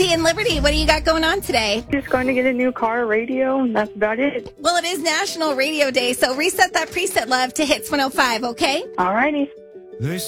Tracy and Liberty, what do you got going on today? Just going to get a new car radio, and that's about it. Well, it is National Radio Day, so reset that preset, love, to Hits 105, okay? All righty.